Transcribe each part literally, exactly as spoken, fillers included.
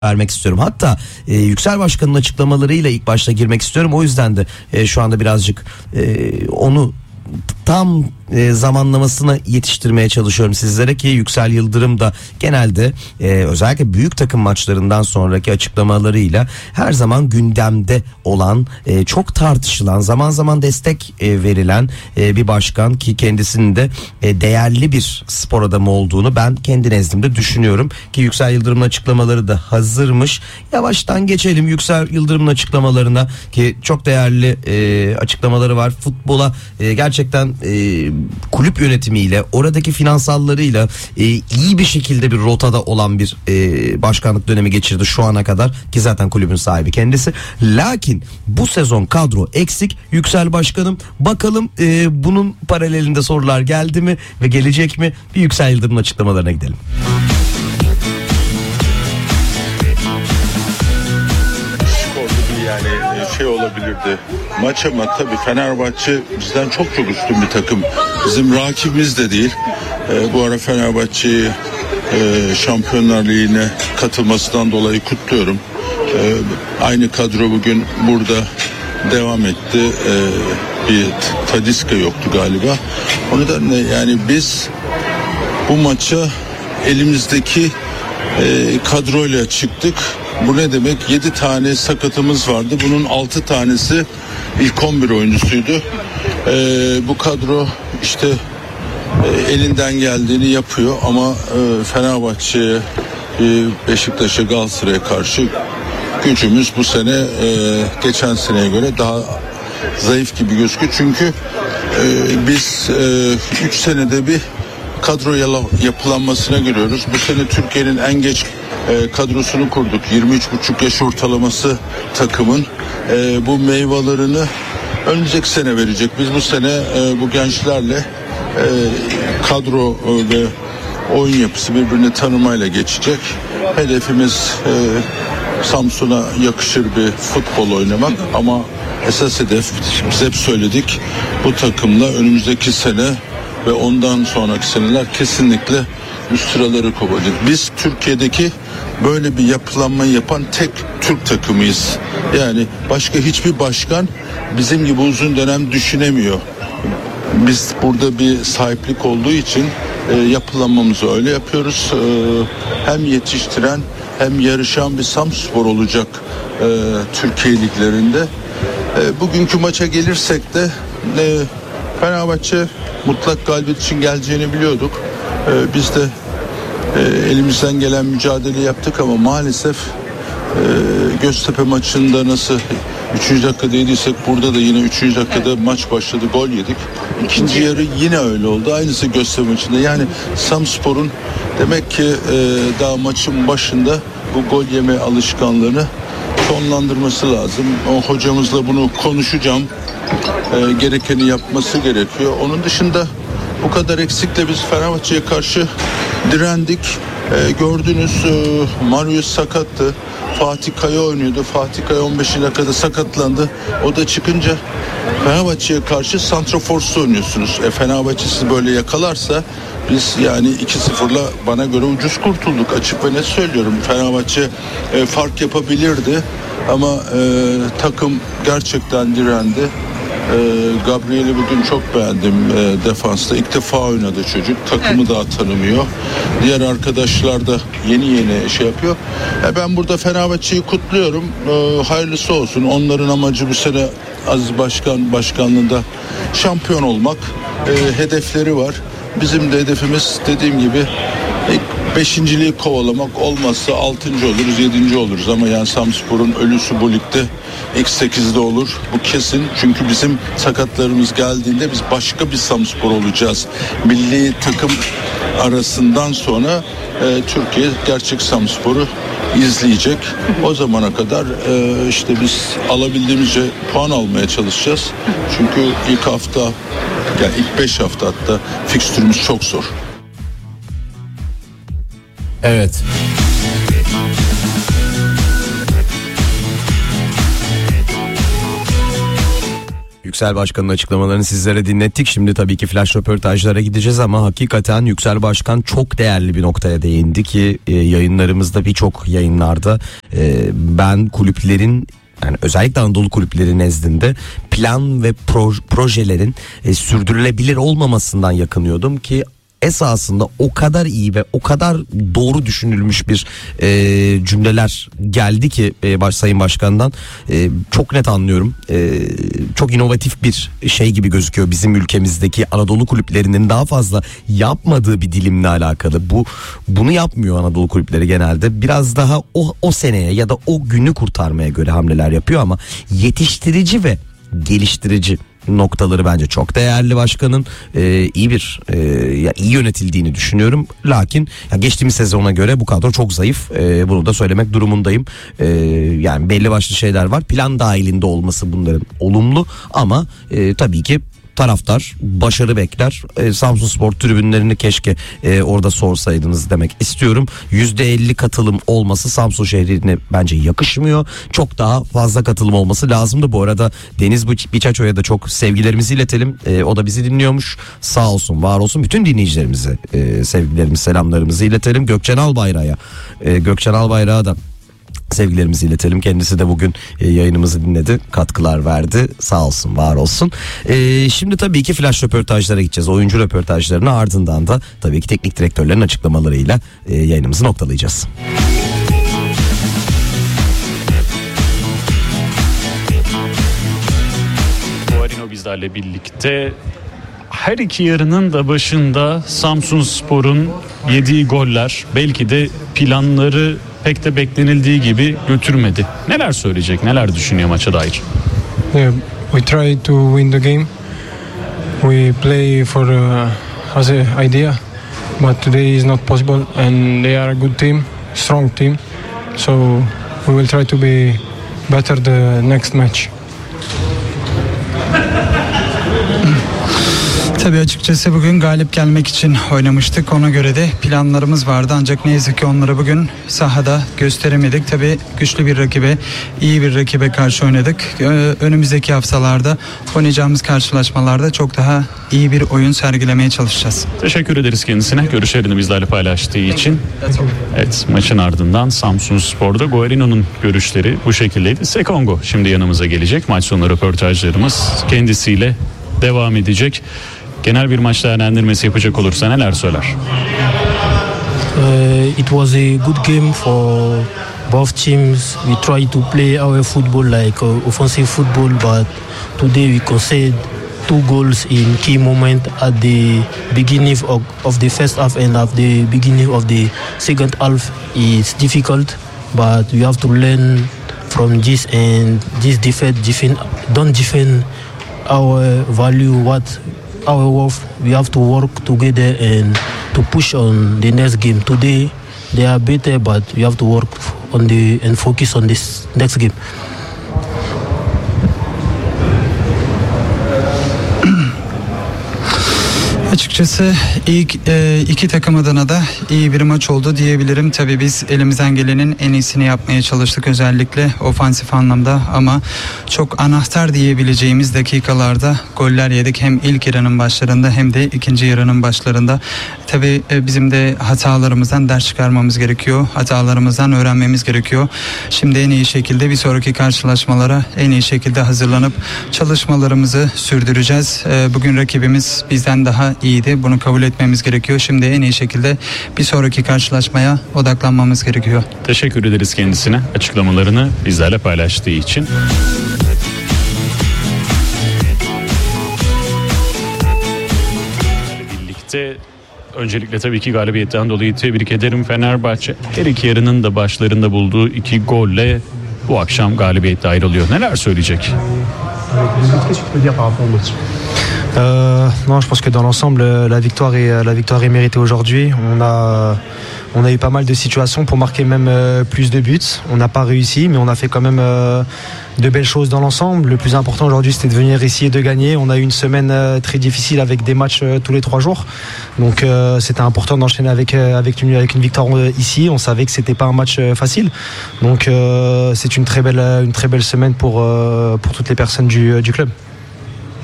vermek istiyorum. Hatta e, Yüksel Başkan'ın açıklamalarıyla ilk başta girmek istiyorum. O yüzden de e, şu anda birazcık e, onu tam e, zamanlamasına yetiştirmeye çalışıyorum sizlere ki Yüksel Yıldırım da genelde e, özellikle büyük takım maçlarından sonraki açıklamalarıyla her zaman gündemde olan, e, çok tartışılan, zaman zaman destek e, verilen e, bir başkan ki kendisinin de e, değerli bir spor adamı olduğunu ben kendi nezdimde düşünüyorum ki Yüksel Yıldırım'ın açıklamaları da hazırmış. Yavaştan geçelim Yüksel Yıldırım'ın açıklamalarına ki çok değerli e, açıklamaları var. Futbola e, gerçekten e, kulüp yönetimiyle, oradaki finansallarıyla e, iyi bir şekilde bir rotada olan bir e, başkanlık dönemi geçirdi şu ana kadar ki zaten kulübün sahibi kendisi. Lakin bu sezon kadro eksik. Yüksel Başkanım, bakalım e, bunun paralelinde sorular geldi mi ve gelecek mi? Bir Yüksel Yıldırım'ın açıklamalarına gidelim. Yani şey olabilirdi maç ama tabii Fenerbahçe bizden çok çok üstün bir takım. Bizim rakibimiz de değil. Ee, bu ara Fenerbahçe'yi e, Şampiyonlar Ligi'ne katılmasından dolayı kutluyorum. Ee, aynı kadro bugün burada devam etti. Ee, bir Tadiska yoktu galiba. O nedenle yani biz bu maça elimizdeki e, kadroyla çıktık. Bu ne demek? yedi tane sakatımız vardı. Bunun altı tanesi ilk on bir oyuncusuydu. Ee, bu kadro işte e, elinden geldiğini yapıyor ama e, Fenerbahçe'ye, e, Beşiktaş'a, Galatasaray'a karşı gücümüz bu sene e, geçen seneye göre daha zayıf gibi gözüküyor. Çünkü e, biz üç e, senede bir kadro yapılanmasına giriyoruz. Bu sene Türkiye'nin en geç e, kadrosunu kurduk. yirmi üç buçuk yaş ortalaması takımın e, bu meyvelerini önümüzdeki sene verecek. Biz bu sene e, bu gençlerle e, kadro e, ve oyun yapısı birbirini tanımayla geçecek. Hedefimiz e, Samsun'a yakışır bir futbol oynamak ama esas hedef, biz hep söyledik, bu takımla önümüzdeki sene ve ondan sonraki seneler kesinlikle üst sıraları kovacak. Biz Türkiye'deki böyle bir yapılanmayı yapan tek Türk takımıyız. Yani başka hiçbir başkan bizim gibi uzun dönem düşünemiyor. Biz burada bir sahiplik olduğu için e, yapılanmamızı öyle yapıyoruz. E, hem yetiştiren hem yarışan bir Samspor olacak e, Türkiye liglerinde. E, bugünkü maça gelirsek de e, Fenerbahçe mutlak galibiyet için geleceğini biliyorduk. Ee, biz de e, elimizden gelen mücadele yaptık ama maalesef e, Göztepe maçında nasıl üçüncü dakikada yediysek burada da yine üçüncü dakikada maç başladı, gol yedik. İkinci yarı yine öyle oldu. Aynısı Göztepe maçında. Yani Samspor'un demek ki e, daha maçın başında bu gol yeme alışkanlığını sonlandırması lazım. O hocamızla bunu konuşacağım. E, gerekeni yapması gerekiyor. Onun dışında bu kadar eksikle biz Fenerbahçe'ye karşı direndik. E, gördünüz e, Marius sakattı. Fatih Kaya oynuyordu. Fatih Kaya on beşinci dakikada sakatlandı. O da çıkınca Fenerbahçe'ye karşı santraforsuz oynuyorsunuz. E, Fenerbahçe sizi böyle yakalarsa biz yani iki sıfırla bana göre ucuz kurtulduk. Açık ve net söylüyorum. Fenerbahçe e, fark yapabilirdi ama e, takım gerçekten direndi. E, Gabriel'i bugün çok beğendim e, defansta. İlk defa oynadı çocuk. Takımı evet. Daha tanımıyor. Diğer arkadaşlar da yeni yeni şey yapıyor. E, ben burada Fenerbahçe'yi kutluyorum. E, hayırlısı olsun. Onların amacı bu sene Aziz Başkan başkanlığında şampiyon olmak. E, hedefleri var. Bizim de hedefimiz dediğim gibi beşinciliği kovalamak, olmazsa altıncı oluruz, yedinci oluruz ama yani Samspor'un ölüsü bu ligde ilk sekizde olur. Bu kesin. Çünkü bizim sakatlarımız geldiğinde biz başka bir Samspor olacağız. Milli takım arasından sonra e, Türkiye gerçek Samspor'u izleyecek. O zamana kadar e, işte biz alabildiğimizce puan almaya çalışacağız. Çünkü ilk hafta, yani ilk beş hafta hatta fikstürümüz çok zor. Evet. Yüksel Başkan'ın açıklamalarını sizlere dinlettik. Şimdi tabii ki flash röportajlara gideceğiz ama hakikaten Yüksel Başkan çok değerli bir noktaya değindi ki e, yayınlarımızda, birçok yayınlarda e, ben kulüplerin, yani özellikle Anadolu kulüpleri nezdinde plan ve pro- projelerin e, sürdürülebilir olmamasından yakınıyordum ki esasında o kadar iyi ve o kadar doğru düşünülmüş bir e, cümleler geldi ki e, baş, Sayın Başkan'dan e, çok net anlıyorum. E, çok inovatif bir şey gibi gözüküyor bizim ülkemizdeki Anadolu kulüplerinin daha fazla yapmadığı bir dilimle alakalı. Bu bunu yapmıyor Anadolu kulüpleri genelde. Biraz daha o o seneye ya da o günü kurtarmaya göre hamleler yapıyor ama yetiştirici ve geliştirici noktaları bence çok değerli başkanın. Ee, iyi bir e, ya iyi yönetildiğini düşünüyorum. Lakin ya geçtiğimiz sezona göre bu kadro çok zayıf. Ee, bunu da söylemek durumundayım. Ee, yani belli başlı şeyler var. Plan dahilinde olması bunların olumlu ama e, tabii ki taraftar başarı bekler. E, Samsunspor tribünlerini keşke e, orada sorsaydınız demek istiyorum. yüzde elli katılım olması Samsun şehrine bence yakışmıyor. Çok daha fazla katılım olması lazımdı. Bu arada Deniz Biçaço'ya da çok sevgilerimizi iletelim. E, o da bizi dinliyormuş. Sağ olsun, var olsun. Bütün dinleyicilerimize e, sevgilerimizi, selamlarımızı iletelim. Gökçen Albayrak'a e, Gökçen Albayrak'a da sevgilerimizi iletelim. Kendisi de bugün e, yayınımızı dinledi. Katkılar verdi. Sağ olsun, var olsun. E, şimdi tabii ki flash röportajlara gideceğiz. Oyuncu röportajlarına, ardından da tabii ki teknik direktörlerin açıklamalarıyla e, yayınımızı noktalayacağız. Guarino bizlerle birlikte. Her iki yarının da başında Samsunspor'un yediği goller belki de planları pek de beklenildiği gibi götürmedi. Neler söyleyecek, neler düşünüyor maça dair? Yeah, we try to win the game. We play for uh, as a idea, but today is not possible. And they are a good team, strong team. So we will try to be better the next match. Tabii açıkçası bugün galip gelmek için oynamıştık. Ona göre de planlarımız vardı. Ancak ne yazık ki onları bugün sahada gösteremedik. Tabii güçlü bir rakibe, iyi bir rakibe karşı oynadık. Önümüzdeki haftalarda oynayacağımız karşılaşmalarda çok daha iyi bir oyun sergilemeye çalışacağız. Teşekkür ederiz kendisine. Görüşlerini bizlerle paylaştığı için. Evet, maçın ardından Samsunspor'da Guarino'nun görüşleri bu şekildeydi. Sekongo şimdi yanımıza gelecek. Maç sonu röportajlarımız kendisiyle devam edecek. Genel bir maç değerlendirmesi yapacak olursa neler söyler? Uh, it was a good game for both teams. We tried to play our football like uh, offensive football, but today we conceded two goals in key moment at the beginning of, of the first half and at the beginning of the second half. It's difficult, but we have to learn from this and this defend, defend, don't defend our value, what our worth. We have to work together and to push on the next game. Today they are better, but we have to work on the and focus on this next game. Açıkçası ilk e, iki takım adına da iyi bir maç oldu diyebilirim. Tabii biz elimizden gelenin en iyisini yapmaya çalıştık, özellikle ofansif anlamda, ama çok anahtar diyebileceğimiz dakikalarda goller yedik. Hem ilk yarının başlarında hem de ikinci yarının başlarında. Tabii e, bizim de hatalarımızdan ders çıkarmamız gerekiyor. Hatalarımızdan öğrenmemiz gerekiyor. Şimdi en iyi şekilde bir sonraki karşılaşmalara en iyi şekilde hazırlanıp çalışmalarımızı sürdüreceğiz. E, bugün rakibimiz bizden daha iyiydi. Bunu kabul etmemiz gerekiyor. Şimdi en iyi şekilde bir sonraki karşılaşmaya odaklanmamız gerekiyor. Teşekkür ederiz kendisine açıklamalarını bizlerle paylaştığı için. Birlikte öncelikle tabii ki galibiyetten dolayı tebrik ederim Fenerbahçe. Her iki yarının da başlarında bulduğu iki golle bu akşam galibiyetle ayrılıyor. Neler söyleyecek? Euh, non, je pense que dans l'ensemble, la victoire est la victoire est méritée aujourd'hui. On a on a eu pas mal de situations pour marquer même euh, plus de buts. On n'a pas réussi, mais on a fait quand même euh, de belles choses dans l'ensemble. Le plus important aujourd'hui, c'était de venir ici et de gagner. On a eu une semaine euh, très difficile avec des matchs euh, tous les trois jours, donc euh, c'était important d'enchaîner avec euh, avec une avec une victoire euh, ici. On savait que c'était pas un match euh, facile, donc euh, c'est une très belle une très belle semaine pour euh, pour toutes les personnes du du club.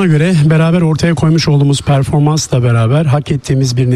göre beraber ortaya koymuş olduğumuz performansla beraber hak ettiğimiz bir